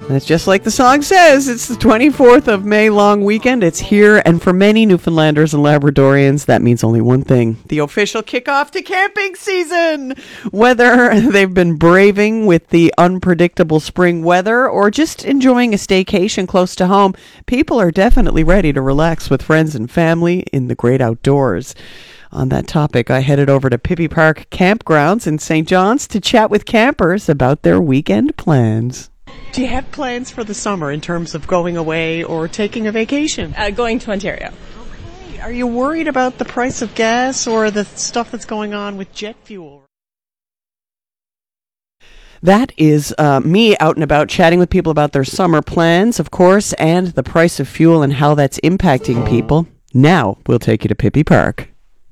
It's just like the song says. It's the 24th of May long weekend. It's here, and for many Newfoundlanders and Labradorians, that means only one thing: the official kickoff to camping season. Whether they've been braving with the unpredictable spring weather or just enjoying a staycation close to home, people are definitely ready to relax with friends and family in the great outdoors. On that topic, I headed over to Pippi Park Campgrounds in St. John's to chat with campers about their weekend plans. Do you have plans for the summer in terms of going away or taking a vacation? Going to Ontario. Okay. Are you worried about the price of gas or the stuff that's going on with jet fuel? That is me out and about chatting with people about their summer plans, of course, and the price of fuel and how that's impacting people. Now we'll take you to Pippi Park.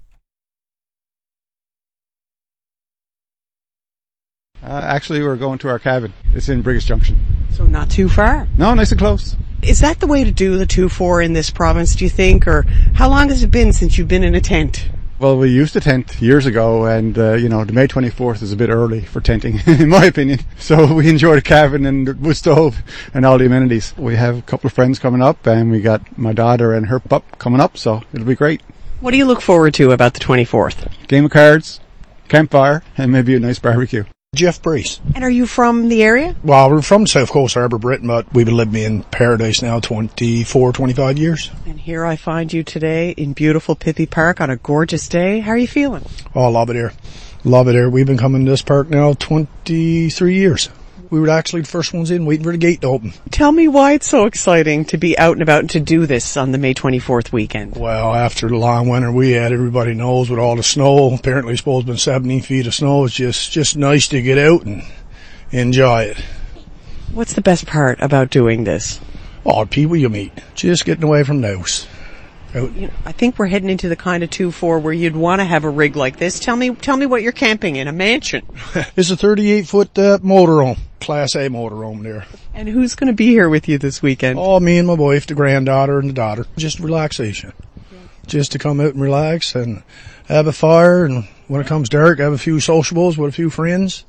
Actually, we're going to our cabin. It's in Brigus Junction. So not too far. No, nice and close. Is that the way to do the 2-4 in this province, do you think? Or how long has it been since you've been in a tent? Well, we used to tent years ago, and, the May 24th is a bit early for tenting, in my opinion. So we enjoy the cabin and the wood stove and all the amenities. We have a couple of friends coming up, and we got my daughter and her pup coming up, so it'll be great. What do you look forward to about the 24th? Game of cards, campfire, and maybe a nice barbecue. Jeff Brees. And are you from the area? Well, we're from South Coast Harbour, Britain, but we've been living in Paradise now 25 years. And here I find you today in beautiful Pippi Park on a gorgeous day. How are you feeling? Oh, I love it here. Love it here. We've been coming to this park now 23 years. We were actually the first ones in, waiting for the gate to open. Tell me why it's so exciting to be out and about and to do this on the May 24th weekend. Well, after the long winter we had, everybody knows with all the snow, apparently it's supposed to be 17 feet of snow, it's just nice to get out and enjoy it. What's the best part about doing this? Oh, the people you meet. Just getting away from the house. I think we're heading into the kind of 2-4 where you'd want to have a rig like this. Tell me what you're camping in, a mansion. It's a 38-foot motorhome, Class A motorhome there. And who's going to be here with you this weekend? Oh, me and my wife, the granddaughter and the daughter. Just relaxation. Just to come out and relax and have a fire, and when it comes dark, have a few sociables with a few friends.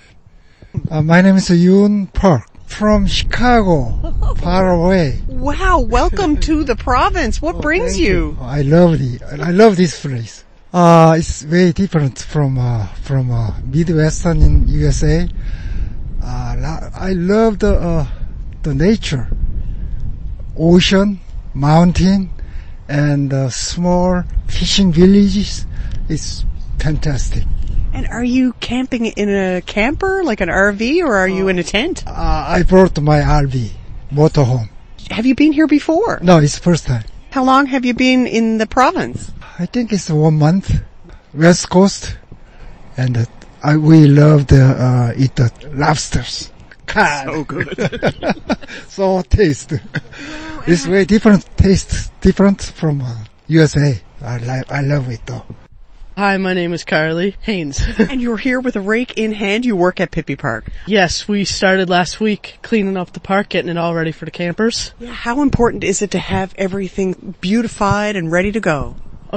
My name is Yoon Park. From Chicago, far away. Wow, welcome to the province. What brings you? I love this place. It's very different from Midwestern in USA. I love the nature, ocean, mountain, and small fishing villages. It's fantastic. And are you camping in a camper, like an RV, or are you in a tent? I brought my RV, motorhome. Have you been here before? No, it's the first time. How long have you been in the province? I think it's 1 month. West Coast. And we love to eat the lobsters. So good. So taste. It's very different taste, different from USA. I love it though. Hi, my name is Carly Haynes. And you're here with a rake in hand. You work at Pippi Park. Yes, we started last week cleaning up the park, getting it all ready for the campers. Yeah, how important is it to have everything beautified and ready to go?